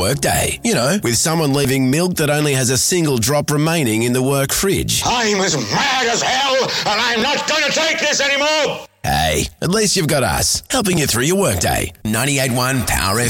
workday. You know, with someone leaving milk that only has a single drop remaining in the work fridge. I'm as mad as hell, and I'm not going to take this anymore. Hey, at least you've got us, helping you through your workday. 98.1 Power